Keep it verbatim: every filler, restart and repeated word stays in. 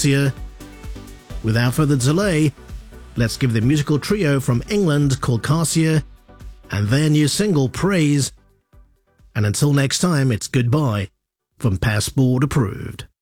Caucasia. Without further delay, let's give the musical trio from England Caucasia and their new single Praise. And until next time, it's goodbye from Passport Approved.